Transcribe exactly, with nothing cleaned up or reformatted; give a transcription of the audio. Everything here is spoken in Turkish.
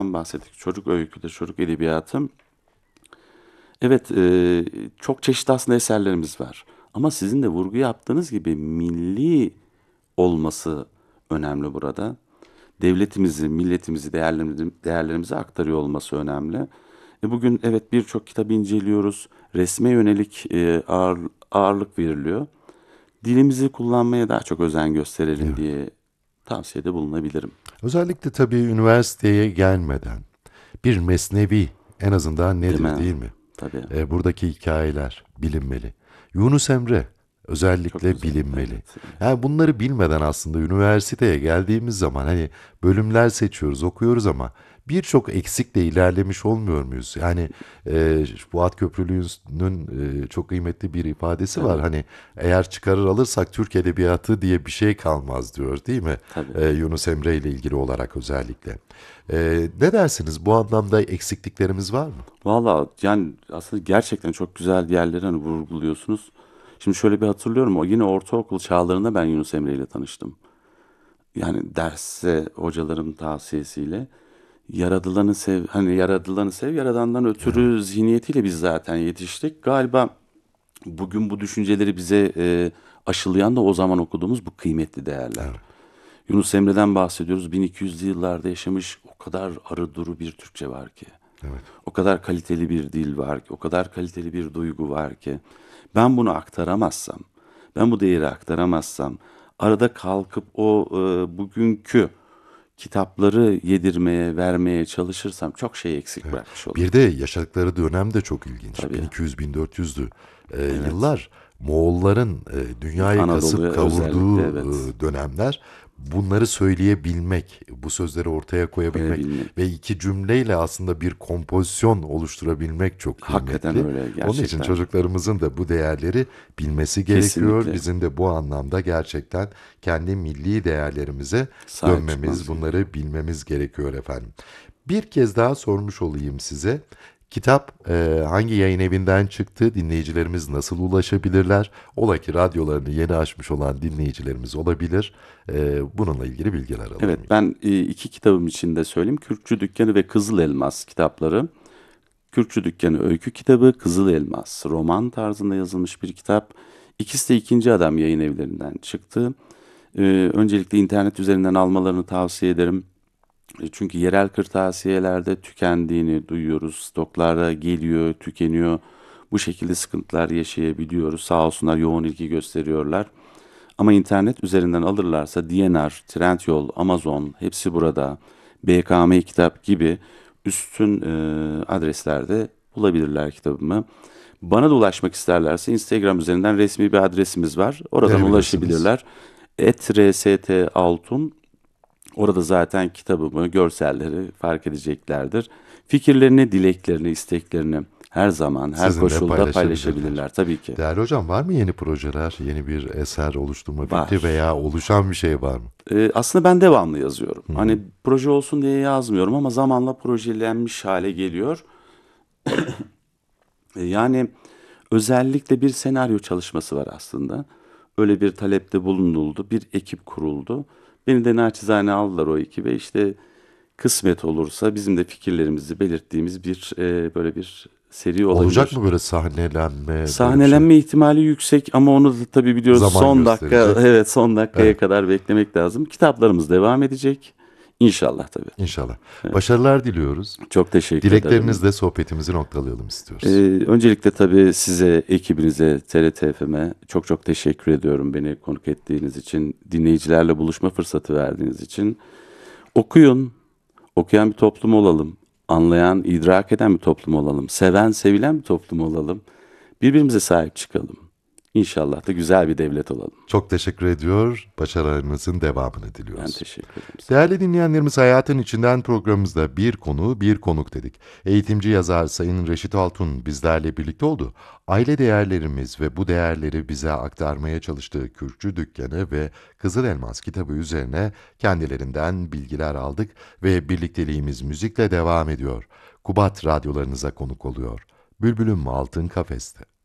bahsettik. Çocuk öyküleri, çocuk edebiyatı. Evet, e, çok çeşitli aslında eserlerimiz var. Ama sizin de vurgu yaptığınız gibi milli olması önemli burada. Devletimizi, milletimizi, değerlerimizi, değerlerimizi aktarıyor olması önemli. E bugün evet birçok kitap inceliyoruz. Resme yönelik e, ağır, ağırlık veriliyor. Dilimizi kullanmaya daha çok özen gösterelim Evet. diye tavsiyede bulunabilirim. Özellikle tabii üniversiteye gelmeden bir mesnevi en azından Değil nedir mi? değil mi? Tabii. E, buradaki hikayeler bilinmeli. Yunus Emre Çok özellikle güzel. bilinmeli. Evet. Evet. Yani bunları bilmeden aslında üniversiteye geldiğimiz zaman hani bölümler seçiyoruz, okuyoruz ama birçok eksikle ilerlemiş olmuyor muyuz? Yani e, Fuat Köprülü'nün e, çok kıymetli bir ifadesi var. Tabii. Hani eğer çıkarır alırsak Türk Edebiyatı diye bir şey kalmaz diyor değil mi? Tabii. E, Yunus Emre ile ilgili olarak özellikle. E, ne dersiniz? Bu anlamda eksikliklerimiz var mı? Valla yani aslında gerçekten çok güzel yerleri hani vurguluyorsunuz. Şimdi şöyle bir hatırlıyorum. O yine ortaokul çağlarında ben Yunus Emre ile tanıştım. Yani derse hocalarım tavsiyesiyle. Yaradılanı sev, hani yaradılanı sev, yaradandan Evet. ötürü zihniyetiyle biz zaten yetiştik. Galiba bugün bu düşünceleri bize e, aşılayan da o zaman okuduğumuz bu kıymetli değerler. Evet. Yunus Emre'den bahsediyoruz. bin iki yüzlü yıllarda yaşamış o kadar arı duru bir Türkçe var ki. Evet. O kadar kaliteli bir dil var ki, o kadar kaliteli bir duygu var ki. Ben bunu aktaramazsam, ben bu değeri aktaramazsam, arada kalkıp o e, bugünkü kitapları yedirmeye, vermeye çalışırsam çok şey eksik Evet. bırakmış olurum. Bir de yaşadıkları dönem de çok ilginç. Tabii. bin iki yüz bin dört yüzlü e, Evet. yıllar Moğolların e, dünyayı kasıp Anadolu'ya özellikle kavurduğu evet. e, dönemler. Bunları söyleyebilmek, bu sözleri ortaya koyabilmek Koyabilmek. ve iki cümleyle aslında bir kompozisyon oluşturabilmek çok Hakikaten kıymetli. öyle Onun için gerçekten. çocuklarımızın da bu değerleri bilmesi gerekiyor. Kesinlikle Bizim de bu anlamda gerçekten kendi milli değerlerimize sahip dönmemiz, çıkmamız gerekiyor. bunları bilmemiz gerekiyor efendim. Bir kez daha sormuş olayım size. Kitap e, hangi yayın evinden çıktı? Dinleyicilerimiz nasıl ulaşabilirler? Ola ki radyolarını yeni açmış olan dinleyicilerimiz olabilir. E, bununla ilgili bilgiler Evet, alalım lütfen. ben e, iki kitabım için de söyleyeyim. Kürkçü Dükkanı ve Kızıl Elmas kitapları. Kürkçü Dükkanı öykü kitabı, Kızıl Elmas roman tarzında yazılmış bir kitap. İkisi de ikinci adam yayın evlerinden çıktı. Ee, öncelikle internet üzerinden almalarını tavsiye ederim. E, Çünkü yerel kırtasiyelerde tükendiğini duyuyoruz. Stoklara geliyor, tükeniyor. Bu şekilde sıkıntılar yaşayabiliyoruz. Sağ olsunlar yoğun ilgi gösteriyorlar. Ama internet üzerinden alırlarsa D N R, Trendyol, Amazon hepsi burada. B K M Kitap gibi üstün e, adreslerde bulabilirler kitabımı. Bana da ulaşmak isterlerse Instagram üzerinden resmi bir adresimiz var. Oradan Verebilirsiniz. ulaşabilirler. et rst altun. Orada zaten kitabımı, görselleri fark edeceklerdir. Fikirlerini, dileklerini, isteklerini her zaman, her Sizinle koşulda paylaşabilirler. paylaşabilirler tabii ki. Değerli hocam var mı yeni projeler, yeni bir eser oluşturma fikri Var. veya oluşan bir şey var mı? Ee, aslında ben devamlı yazıyorum. Hı hı. Hani proje olsun diye yazmıyorum ama zamanla projelenmiş hale geliyor. Ee, yani özellikle bir senaryo çalışması var aslında. Öyle bir talepte bulunuldu, bir ekip kuruldu. Beni de naçizane aldılar o ekibe. İşte kısmet olursa bizim de fikirlerimizi belirttiğimiz bir e, böyle bir seri Olacak olabilir. mı böyle sahnelenme böyle bir şey? Sahnelenme ihtimali yüksek ama onu da tabii biliyoruz Zaman son dakika, gösterecek. evet son dakikaya Evet. kadar beklemek lazım. Kitaplarımız devam edecek. İnşallah tabii. İnşallah. Evet. Başarılar diliyoruz. Çok teşekkür ederim. Dileklerinizle sohbetimizi noktalayalım Ee, istiyoruz. öncelikle tabii size, ekibinize, T R T F M'e çok çok teşekkür ediyorum beni konuk ettiğiniz için, dinleyicilerle buluşma fırsatı verdiğiniz için. Okuyun, okuyan bir toplum olalım, anlayan, idrak eden bir toplum olalım, seven, sevilen bir toplum olalım, birbirimize sahip çıkalım. İnşallah da güzel bir devlet olalım. Çok teşekkür ediyor. Başarılarınızın devamını Ben diliyoruz. teşekkür ederim. Sağ olun. Değerli dinleyenlerimiz hayatın içinden programımızda bir konu bir konuk dedik. Eğitimci yazar Sayın Reşit Altun bizlerle birlikte oldu. Aile değerlerimiz ve bu değerleri bize aktarmaya çalıştığı Kürkçü Dükkanı ve Kızıl Elmas kitabı üzerine kendilerinden bilgiler aldık ve birlikteliğimiz müzikle devam ediyor. Kubat radyolarınıza konuk oluyor. Bülbülüm Altın Kafeste.